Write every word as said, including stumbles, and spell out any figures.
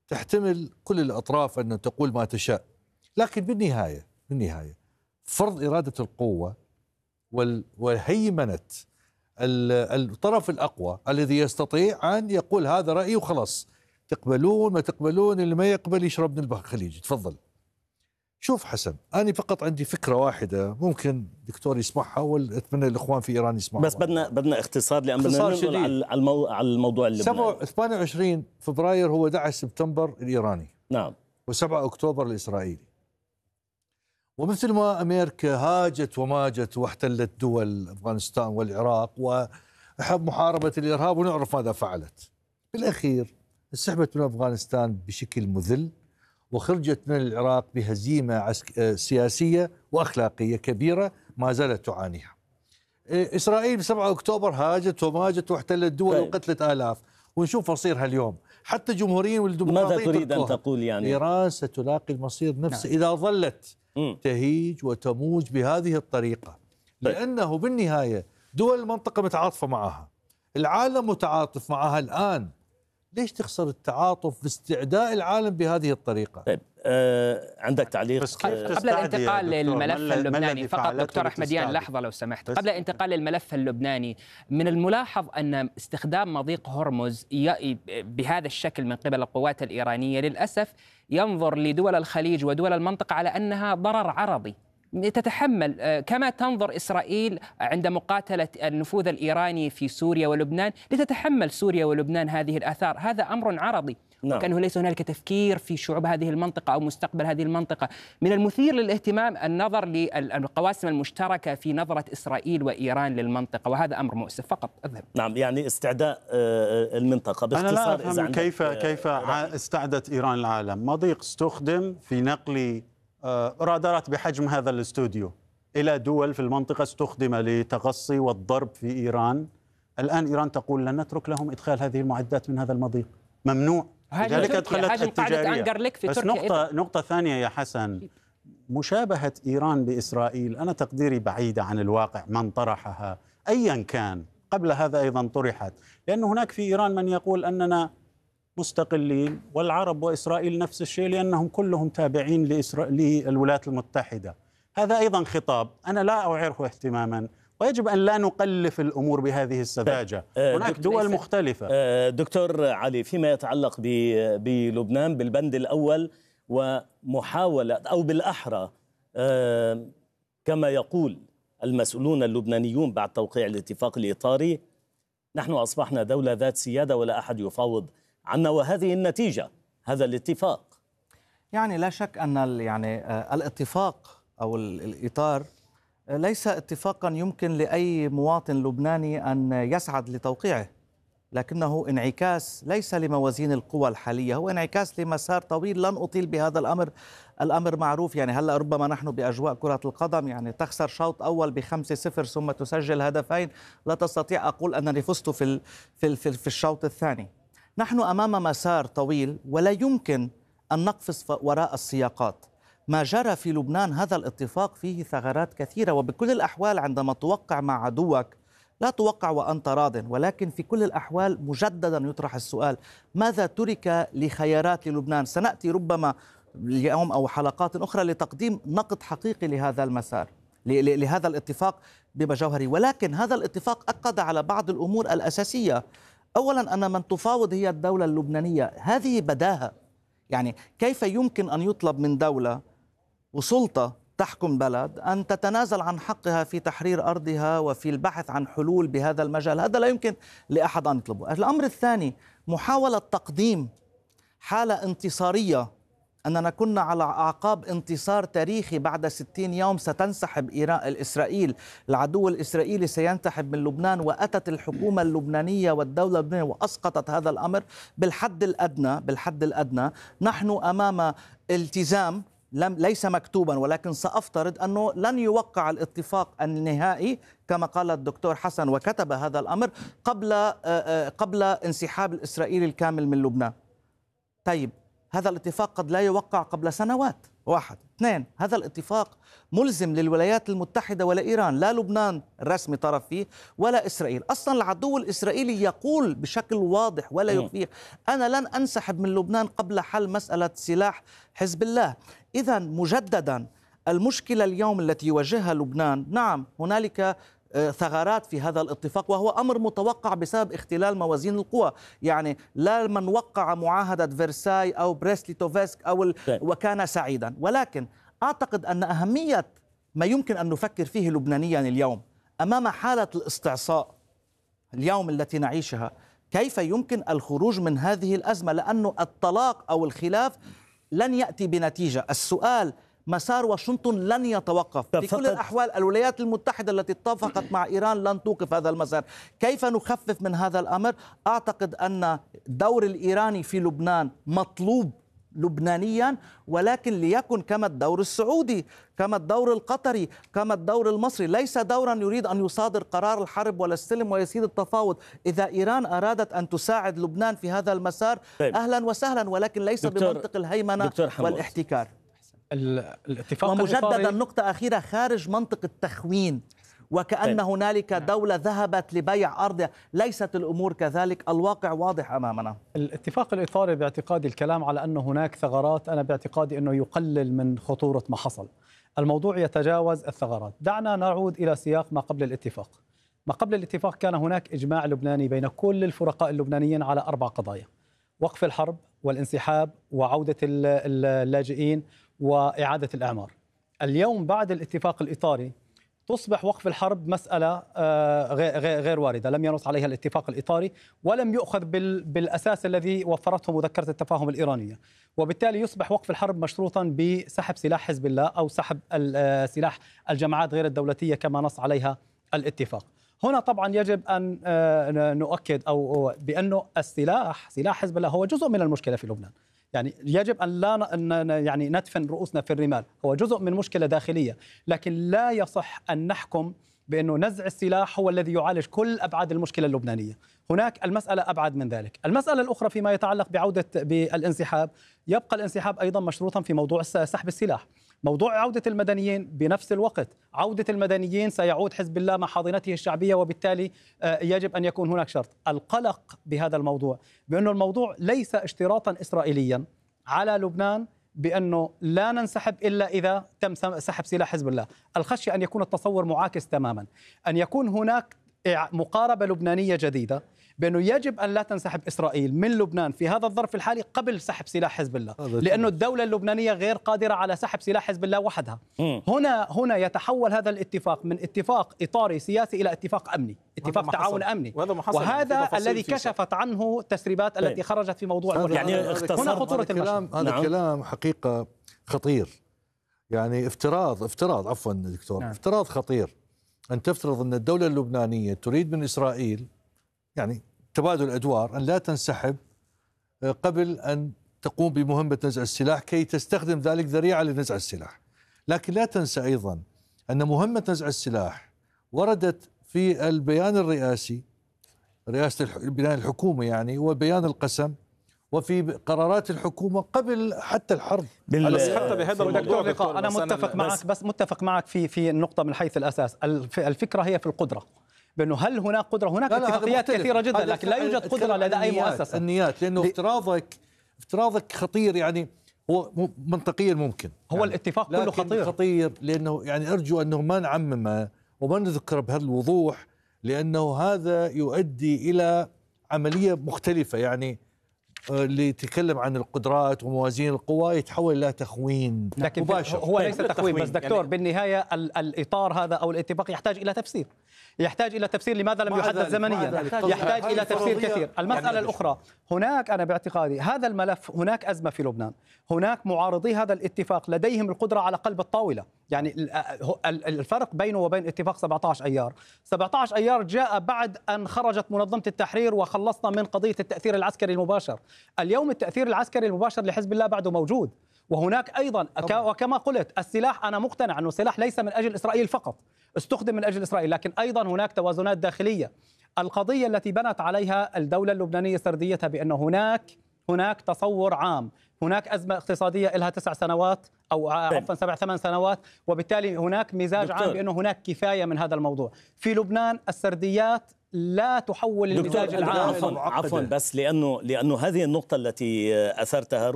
تحتمل كل الأطراف أن تقول ما تشاء، لكن بالنهاية بالنهاية فرض إرادة القوة والهيمنة الطرف الأقوى الذي يستطيع أن يقول هذا رأيي وخلاص، تقبلون ما تقبلون، اللي ما يقبل يشرب من البحر الخليجي. تفضل. شوف حسن، أنا فقط عندي فكرة واحدة ممكن دكتور يسمعها وأتمنى الإخوان في إيران يسمعها، بس بدنا بدنا اختصار لأن بدنا ننظر على الموضوع اللبناني. ثمانية وعشرين فبراير هو دعا سبتمبر الإيراني، نعم، وسبعة أكتوبر الإسرائيلي. ومثل ما أمريكا هاجت وماجت واحتلت دول أفغانستان والعراق وحب محاربة الإرهاب ونعرف ماذا فعلت، بالأخير انسحبت من أفغانستان بشكل مذل وخرجت من العراق بهزيمة سياسية وأخلاقية كبيرة ما زالت تعانيها. إسرائيل بسبعة أكتوبر هاجت وماجت واحتلت دول طيب. وقتلت آلاف، ونشوف مصيرها اليوم. حتى جمهوريين والديمقراطيين ماذا تريد أن تقول يعني؟ إيران ستلاقي المصير نفسه نعم. إذا ظلت م. تهيج وتموج بهذه الطريقة، طيب. لأنه بالنهاية دول المنطقة متعاطفة معها، العالم متعاطف معها الآن، ليش تخسر التعاطف باستعداء العالم بهذه الطريقة؟ طيب آه عندك تعليق؟ قبل الانتقال للملف اللبناني فقط دكتور أحمديان لحظة لو سمحت، قبل الانتقال للملف اللبناني، من الملاحظ أن استخدام مضيق هرمز بهذا الشكل من قبل القوات الإيرانية للأسف ينظر لدول الخليج ودول المنطقة على أنها ضرر عرضي تتحمل، كما تنظر إسرائيل عند مقاتلة النفوذ الإيراني في سوريا ولبنان لتتحمل سوريا ولبنان هذه الآثار. هذا أمر عرضي، نعم. وكأنه ليس هنالك تفكير في شعوب هذه المنطقة أو مستقبل هذه المنطقة. من المثير للاهتمام النظر للقواسم المشتركة في نظرة إسرائيل وإيران للمنطقة، وهذا أمر مؤسف. فقط أذهب. نعم، يعني استعداء المنطقة باختصار. أنا لا أفهم كيف كيف استعدت إيران العالم. مضيق استخدم في نقل رادارات بحجم هذا الاستوديو إلى دول في المنطقة، استخدم لتغصي والضرب في إيران. الآن إيران تقول لن نترك لهم إدخال هذه المعدات من هذا المضيق، ممنوع. لذلك أدخلت التجارية. بس نقطة, نقطة ثانية يا حسن، مشابهة إيران بإسرائيل أنا تقديري بعيدة عن الواقع. من طرحها أيا كان، قبل هذا أيضا طرحت، لأن هناك في إيران من يقول أننا مستقلين، والعرب وإسرائيل نفس الشيء لأنهم كلهم تابعين لإسرائيل للولايات المتحدة. هذا أيضا خطاب أنا لا أعيره اهتماما، ويجب أن لا نقلف الأمور بهذه السذاجة. هناك دول مختلفة. دكتور علي، فيما يتعلق بلبنان بالبند الأول ومحاولة أو بالأحرى كما يقول المسؤولون اللبنانيون بعد توقيع الاتفاق الإطاري، نحن أصبحنا دولة ذات سيادة ولا أحد يفاوض عنا، وهذه النتيجة هذا الاتفاق. يعني لا شك أن يعني الاتفاق أو الإطار ليس اتفاقا يمكن لأي مواطن لبناني أن يسعد لتوقيعه، لكنه انعكاس ليس لموازين القوى الحالية، هو انعكاس لمسار طويل. لن أطيل بهذا الأمر، الأمر معروف. يعني هلأ ربما نحن بأجواء كرة القدم، يعني تخسر شوط أول بخمسة صفر ثم تسجل هدفين، لا تستطيع أقول أنني فزت في في في الشوط الثاني. نحن أمام مسار طويل ولا يمكن أن نقفز وراء السياقات. ما جرى في لبنان هذا الاتفاق فيه ثغرات كثيرة، وبكل الأحوال عندما توقع مع عدوك لا توقع وأنت راض، ولكن في كل الأحوال مجددا يطرح السؤال: ماذا ترك لخيارات للبنان؟ سنأتي ربما اليوم أو حلقات أخرى لتقديم نقد حقيقي لهذا المسار، لهذا الاتفاق بجوهره. ولكن هذا الاتفاق أكد على بعض الأمور الأساسية. أولا أن من تفاوض هي الدولة اللبنانية، هذه بداهة. يعني كيف يمكن أن يطلب من دولة وسلطة تحكم بلد أن تتنازل عن حقها في تحرير أرضها وفي البحث عن حلول بهذا المجال؟ هذا لا يمكن لأحد أن يطلبه. الأمر الثاني، محاولة تقديم حالة انتصارية، أننا كنا على أعقاب انتصار تاريخي، بعد ستين يوم ستنسحب إيران إسرائيل، العدو الإسرائيلي سينسحب من لبنان، وأتت الحكومة اللبنانية والدولة اللبنانية وأسقطت هذا الأمر. بالحد الأدنى بالحد الأدنى نحن أمام التزام لم ليس مكتوبا، ولكن سأفترض أنه لن يوقع الاتفاق النهائي كما قال الدكتور حسن وكتب هذا الأمر قبل قبل انسحاب الإسرائيلي الكامل من لبنان. طيب هذا الاتفاق قد لا يوقع قبل سنوات، واحد. اثنين، هذا الاتفاق ملزم للولايات المتحدة ولا إيران، لا لبنان الرسمي طرف فيه ولا إسرائيل. أصلا العدو الإسرائيلي يقول بشكل واضح ولا يخفيه: أنا لن أنسحب من لبنان قبل حل مسألة سلاح حزب الله. إذا مجددا المشكلة اليوم التي يواجهها لبنان، نعم هنالك ثغرات في هذا الاتفاق وهو أمر متوقع بسبب اختلال موازين القوى. يعني لا من وقع معاهدة فرساي أو بريست ليتوفسك أو وكان سعيدا، ولكن أعتقد أن أهمية ما يمكن أن نفكر فيه لبنانيا اليوم أمام حالة الاستعصاء اليوم التي نعيشها، كيف يمكن الخروج من هذه الأزمة، لأن الطلاق أو الخلاف لن يأتي بنتيجة. السؤال مسار واشنطن لن يتوقف في كل الأحوال. الولايات المتحدة التي اتفقت مع إيران لن توقف هذا المسار. كيف نخفف من هذا الأمر؟ أعتقد أن الدور الإيراني في لبنان مطلوب لبنانيا، ولكن ليكن كما الدور السعودي، كما الدور القطري، كما الدور المصري، ليس دورا يريد أن يصادر قرار الحرب ولا السلم ويسيد التفاوض. إذا إيران أرادت أن تساعد لبنان في هذا المسار أهلا وسهلا، ولكن ليس بمنطق الهيمنة والاحتكار. الاتفاق ومجددا نقطة أخيرة خارج منطق التخوين، وكأن طيب. هنالك دولة ذهبت لبيع أرضها. ليست الأمور كذلك، الواقع واضح أمامنا. الاتفاق الإطاري باعتقادي الكلام على أن هناك ثغرات، أنا باعتقادي أنه يقلل من خطورة ما حصل. الموضوع يتجاوز الثغرات. دعنا نعود إلى سياق ما قبل الاتفاق. ما قبل الاتفاق كان هناك إجماع لبناني بين كل الفرقاء اللبنانيين على أربع قضايا: وقف الحرب والانسحاب وعودة اللاجئين وإعادة الإعمار. اليوم بعد الاتفاق الإطاري تصبح وقف الحرب مسألة غير واردة، لم ينص عليها الاتفاق الإطاري ولم يؤخذ بالأساس الذي وفرته مذكرة التفاهم الإيرانية، وبالتالي يصبح وقف الحرب مشروطا بسحب سلاح حزب الله أو سحب سلاح الجماعات غير الدولتية كما نص عليها الاتفاق. هنا طبعا يجب أن نؤكد أو بأنه السلاح سلاح حزب الله هو جزء من المشكلة في لبنان. يعني يجب أن لا يعني ندفن رؤوسنا في الرمال، هو جزء من مشكلة داخلية، لكن لا يصح أن نحكم بأنه نزع السلاح هو الذي يعالج كل أبعاد المشكلة اللبنانية. هناك المسألة أبعد من ذلك. المسألة الأخرى فيما يتعلق بعودة بالانسحاب، يبقى الانسحاب أيضا مشروطا في موضوع سحب السلاح. موضوع عودة المدنيين بنفس الوقت، عودة المدنيين سيعود حزب الله مع حاضنته الشعبية، وبالتالي يجب أن يكون هناك شرط. القلق بهذا الموضوع بأنه الموضوع ليس اشتراطا إسرائيليا على لبنان بأنه لا ننسحب إلا إذا تم سحب سلاح حزب الله. الخشية أن يكون التصور معاكس تماما، أن يكون هناك مقاربة لبنانية جديدة بأنه يجب أن لا تنسحب إسرائيل من لبنان في هذا الظرف الحالي قبل سحب سلاح حزب الله، لأنه الدولة اللبنانية غير قادرة على سحب سلاح حزب الله وحدها. هنا هنا يتحول هذا الاتفاق من اتفاق إطاري سياسي إلى اتفاق أمني، اتفاق تعاون أمني، وهذا الذي كشفت عنه تسريبات التي خرجت في موضوع يعني هنا خطورة الكلام. هذا نعم. كلام حقيقة خطير، يعني افتراض افتراض عفوا دكتور نعم. افتراض خطير أن تفترض أن الدولة اللبنانية تريد من إسرائيل يعني تبادل أدوار أن لا تنسحب قبل أن تقوم بمهمة نزع السلاح كي تستخدم ذلك ذريعة لنزع السلاح. لكن لا تنسى أيضا أن مهمة نزع السلاح وردت في البيان الرئاسي، رئاسة البيان الحكومة يعني، وبيان القسم، وفي قرارات الحكومة قبل حتى الحرب. حتى بهذا الموضوع دكتور أنا متفق معك، بس متفق معك في في النقطة من حيث الأساس. الفكرة هي في القدرة، بأنه هل هناك قدرة؟ هناك اتفاقيات كثيرة جدا، لكن لا يوجد قدرة لدى أي مؤسسة. النيات، لأنه افتراضك افتراضك خطير، يعني هو منطقيا ممكن، هو يعني الاتفاق كله خطير خطير لأنه يعني أرجو أنه ما نعممه وما نذكر بهذا الوضوح، لأنه هذا يؤدي إلى عملية مختلفة. يعني اللي يتكلم عن القدرات وموازين القوى يتحول إلى تخوين لكن مباشر. هو ليس تخوين بس دكتور، يعني بالنهاية الإطار هذا أو الاتفاق يحتاج إلى تفسير، يحتاج إلى تفسير لماذا لم يحدد زمنيا، يحتاج إلى تفسير كثير. المسألة يعني الأخرى، هناك أنا باعتقادي هذا الملف هناك أزمة في لبنان، هناك معارضي هذا الاتفاق لديهم القدرة على قلب الطاولة. يعني الفرق بينه وبين اتفاق سبعة عشر أيار، سبعة عشر أيار جاء بعد أن خرجت منظمة التحرير وخلصنا من قضية التأثير العسكري المباشر. اليوم التأثير العسكري المباشر لحزب الله بعده موجود، وهناك أيضا وكما قلت السلاح، أنا مقتنع أنه السلاح ليس من أجل إسرائيل فقط، استخدم من أجل إسرائيل، لكن أيضا هناك توازنات داخلية. القضية التي بنت عليها الدولة اللبنانية سرديتها بأن هناك هناك تصور عام، هناك أزمة اقتصادية لها تسع سنوات أو عفوا سبع ثمان سنوات، وبالتالي هناك مزاج عام بأنه هناك كفاية من هذا الموضوع. في لبنان السرديات لا تحول المزاج العام. عفوا عفوا بس لأنه لأنه هذه النقطة التي أثرتها